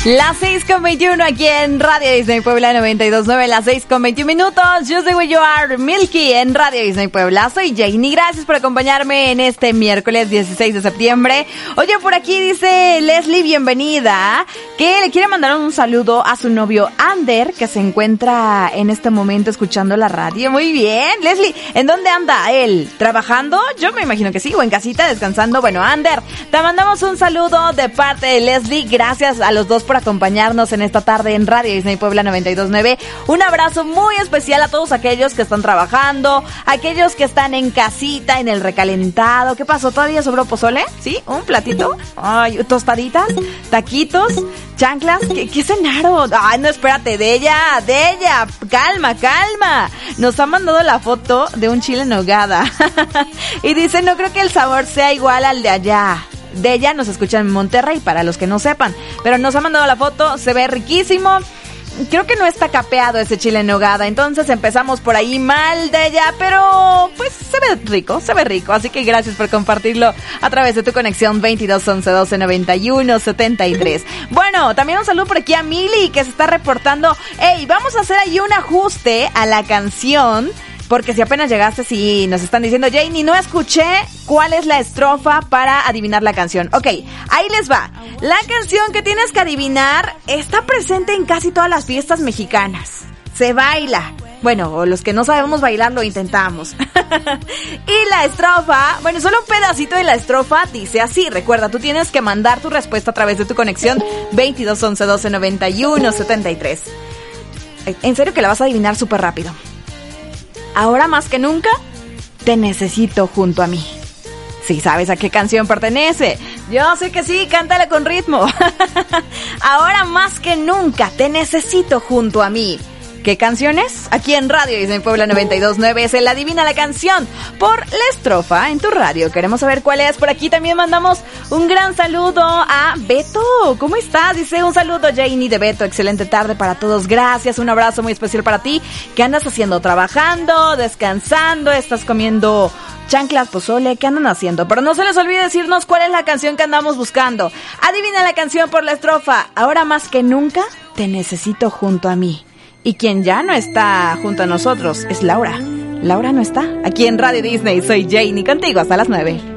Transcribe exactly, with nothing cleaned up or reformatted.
Las seis con veintiuno aquí en Radio Disney Puebla noventa y dos punto nueve, las seis con veintiún minutos. Yo soy Where You Are, Milky en Radio Disney Puebla. Soy Janie, gracias por acompañarme en este miércoles dieciséis de septiembre. Oye, por aquí dice Leslie, bienvenida, que le quiere mandar un saludo a su novio Ander, que se encuentra en este momento escuchando la radio. Muy bien, Leslie, ¿en dónde anda él? ¿Trabajando? Yo me imagino que sí, o en casita descansando. Bueno, Ander, te mandamos un saludo de parte de Leslie. Gracias a los dos por acompañarnos en esta tarde en Radio Disney Puebla noventa y dos punto nueve. Un abrazo muy especial a todos aquellos que están trabajando, aquellos que están en casita, en el recalentado. ¿Qué pasó? ¿Todavía sobró pozole? ¿Sí? ¿Un platito? Ay, tostaditas, taquitos, chanclas. ¿Qué, qué cenaron? Ay, no, espérate, de ella, de ella. Calma, calma. Nos ha mandado la foto de un chile en nogada. Y dice, no creo que el sabor sea igual al de allá. De ella nos escuchan en Monterrey, para los que no sepan. Pero nos ha mandado la foto, se ve riquísimo. Creo que no está capeado ese chile en nogada, entonces empezamos por ahí mal de ella, pero pues se ve rico, se ve rico, así que gracias por compartirlo a través de tu conexión veintidós once doce noventa y uno setenta y tres. Bueno, también un saludo por aquí a Mili, que se está reportando. Ey, vamos a hacer ahí un ajuste a la canción, porque si apenas llegaste, sí, nos están diciendo, Janie, no escuché cuál es la estrofa para adivinar la canción. Ok, ahí les va. La canción que tienes que adivinar está presente en casi todas las fiestas mexicanas. Se baila. Bueno, o los que no sabemos bailar lo intentamos. Y la estrofa, bueno, solo un pedacito de la estrofa dice así. Recuerda, tú tienes que mandar tu respuesta a través de tu conexión veintidós once doce noventa y uno setenta y tres. En serio que la vas a adivinar súper rápido. Ahora más que nunca, te necesito junto a mí. ¿Sí sabes a qué canción pertenece? Yo sé que sí, cántala con ritmo. Ahora más que nunca, te necesito junto a mí. ¿Qué canción es? Aquí en Radio Disney Puebla noventa y dos punto nueve es el Adivina la Canción por la estrofa en tu radio. Queremos saber cuál es. Por aquí también mandamos un gran saludo a Beto. ¿Cómo estás? Dice un saludo Janie de Beto. Excelente tarde para todos. Gracias. Un abrazo muy especial para ti. ¿Qué andas haciendo? ¿Trabajando? ¿Descansando? ¿Estás comiendo chanclas, pozole? ¿Qué andan haciendo? Pero no se les olvide decirnos cuál es la canción que andamos buscando. Adivina la canción por la estrofa. Ahora más que nunca, te necesito junto a mí. Y quien ya no está junto a nosotros es Laura. Laura no está. Aquí en Radio Disney soy Janie, contigo hasta las nueve.